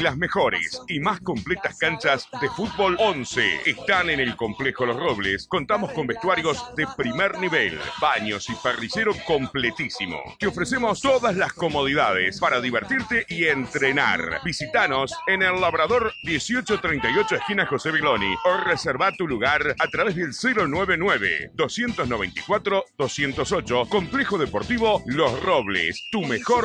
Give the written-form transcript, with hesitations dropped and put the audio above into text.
Las mejores y más completas canchas de fútbol 11 están en el Complejo Los Robles. Contamos con vestuarios de primer nivel, baños y parrillero completísimo. Te ofrecemos todas las comodidades para divertirte y entrenar. Visítanos en El Labrador 1838 esquina José Viloni o reserva tu lugar a través del 099-294-208. Complejo Deportivo Los Robles, tu mejor